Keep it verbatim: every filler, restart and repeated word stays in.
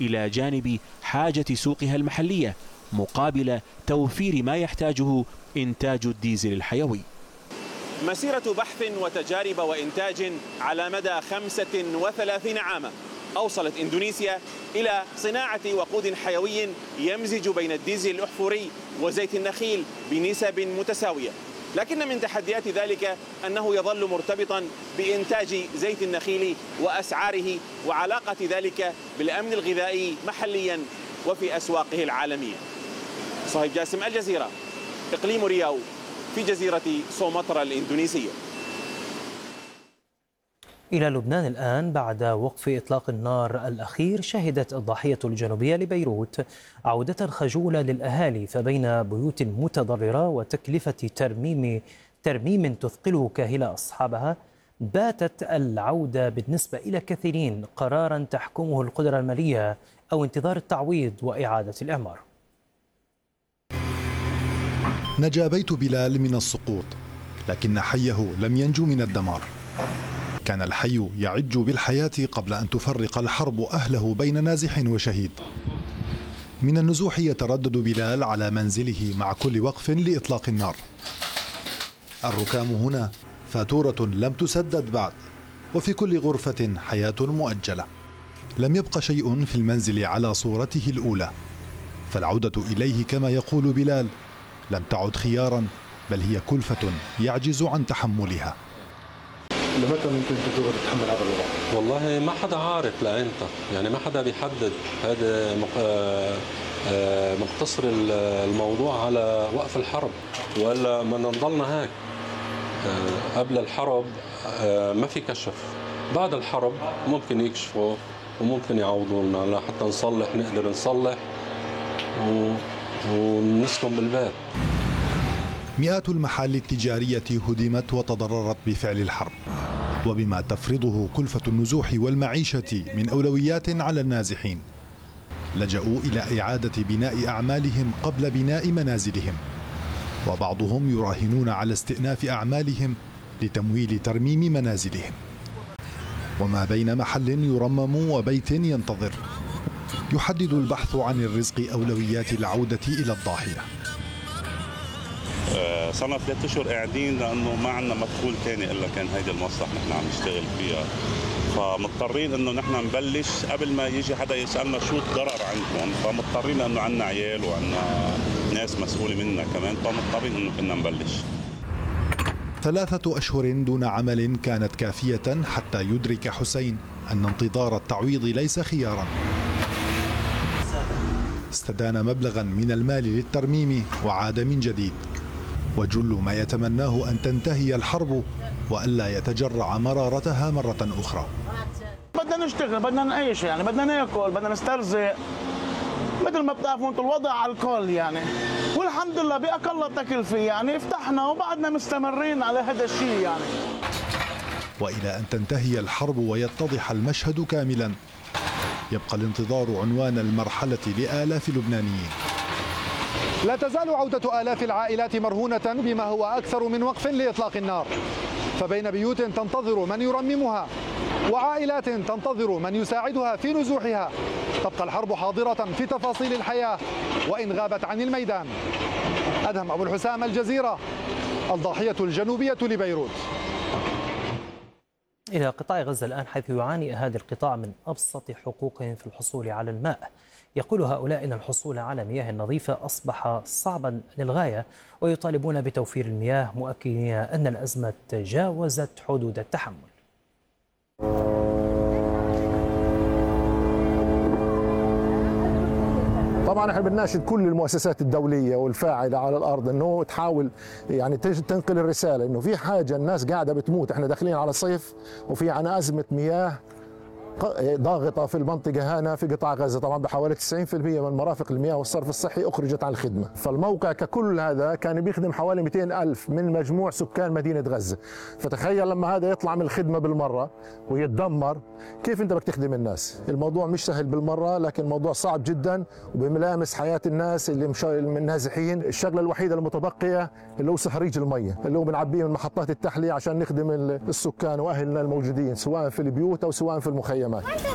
إلى جانب حاجة سوقها المحلية مقابل توفير ما يحتاجه إنتاج الديزل الحيوي. مسيرة بحث وتجارب وإنتاج على مدى خمسة وثلاثين عاما أوصلت إندونيسيا إلى صناعة وقود حيوي يمزج بين الديزل الأحفوري وزيت النخيل بنسب متساوية، لكن من تحديات ذلك أنه يظل مرتبطا بإنتاج زيت النخيل وأسعاره وعلاقة ذلك بالأمن الغذائي محليا وفي أسواقه العالمية. صهيب جاسم، الجزيرة، إقليم رياو في جزيرة سومطرة الإندونيسية. إلى لبنان الآن. بعد وقف إطلاق النار الأخير، شهدت الضاحية الجنوبية لبيروت عودة خجولة للأهالي، فبين بيوت متضررة وتكلفة ترميم ترميم تثقله كاهلة أصحابها، باتت العودة بالنسبة إلى كثيرين قرارا تحكمه القدرة المالية أو انتظار التعويض وإعادة الإعمار. نجا بيت بلال من السقوط، لكن حيه لم ينجو من الدمار. كان الحي يعج بالحياة قبل أن تفرق الحرب أهله بين نازح وشهيد. من النزوح يتردد بلال على منزله مع كل وقف لإطلاق النار. الركام هنا فاتورة لم تسدد بعد، وفي كل غرفة حياة مؤجلة. لم يبق شيء في المنزل على صورته الأولى، فالعودة إليه كما يقول بلال لم تعد خيارا، بل هي كلفة يعجز عن تحملها. لمتى ممكن تقدر تتحمل هذا الوضع؟ والله ما حدا عارف لأمتى، يعني ما حدا بيحدد. هذا مقتصر الموضوع على وقف الحرب، ولا ما نضلنا هيك. قبل الحرب ما في كشف، بعد الحرب ممكن يكشفوا وممكن يعوضوا لنا حتى نصلح، نقدر نصلح ونسكن بالبيت. مئات المحال التجارية هدمت وتضررت بفعل الحرب، وبما تفرضه كلفة النزوح والمعيشة من أولويات على النازحين. لجأوا إلى إعادة بناء أعمالهم قبل بناء منازلهم، وبعضهم يراهنون على استئناف أعمالهم لتمويل ترميم منازلهم. وما بين محل يرمم وبيت ينتظر، يحدد البحث عن الرزق أولويات العودة إلى الضاحية. صرنا ثلاث اشهر قاعدين لانه ما عندنا مدخول ثاني الا كان هيدي المسرح نحن عم نشتغل فيها، فمضطرين انه نحن نبلش قبل ما يجي حدا يسالنا شو الضرر عندكم، فمضطرين لانه عندنا عيال وعندنا ناس مسؤوله منا كمان، فمضطرين انه كنا نبلش. ثلاثة أشهر دون عمل كانت كافية حتى يدرك حسين أن انتظار التعويض ليس خيارا. استدان مبلغا من المال للترميم وعاد من جديد، وجل ما يتمناه أن تنتهي الحرب وألا يتجرع مرارتها مرة أخرى. بدنا نشتغل، بدنا نعيش، يعني بدنا ناكل، بدنا نسترزق، مثل ما بتعرفوا انتم الوضع على الكل يعني، والحمد لله بأقل تكلفة يعني فتحنا وبعدنا مستمرين على هذا الشيء يعني. وإلى أن تنتهي الحرب ويتضح المشهد كاملا، يبقى الانتظار عنوان المرحلة لآلاف لبنانيين. لا تزال عودة آلاف العائلات مرهونة بما هو أكثر من وقف لإطلاق النار، فبين بيوت تنتظر من يرممها وعائلات تنتظر من يساعدها في نزوحها، تبقى الحرب حاضرة في تفاصيل الحياة وإن غابت عن الميدان. أدهم أبو الحسام، الجزيرة، الضاحية الجنوبية لبيروت. إلى قطاع غزة الآن، حيث يعاني أهالي القطاع من أبسط حقوقهم في الحصول على الماء. يقول هؤلاء أن الحصول على مياه نظيفة أصبح صعبا للغاية، ويطالبون بتوفير المياه، مؤكدين أن الأزمة تجاوزت حدود التحمل. طبعا احنا بنناشد كل المؤسسات الدوليه والفاعله على الارض انه تحاول يعني تنقل الرساله انه في حاجه، الناس قاعده بتموت، احنا داخلين على الصيف وفي عنا ازمه مياه ضاغطة في المنطقة هنا في قطاع غزة. طبعا بحوالي تسعين بالمئة من مرافق المياه والصرف الصحي أخرجت عن الخدمة، فالموقع ككل هذا كان بيخدم حوالي مئتين ألف من مجموع سكان مدينة غزة. فتخيل لما هذا يطلع من الخدمة بالمرة ويتدمر، كيف أنت بدك تخدم الناس؟ الموضوع مش سهل بالمرة، لكن موضوع صعب جدا وبملامس حياة الناس اللي مش النازحين. الشغلة الوحيدة المتبقية اللي هو صهريج المية اللي هو بنعبيه من محطات التحلية عشان نخدم السكان وأهلنا الموجودين سواء في البيوت أو سواء في المخيمات.